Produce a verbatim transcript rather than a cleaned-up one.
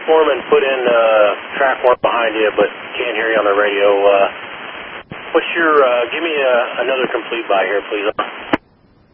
Foreman put in uh, track one behind you, but can't hear you on the radio. Uh, what's your, uh, give me a, another complete by here, please.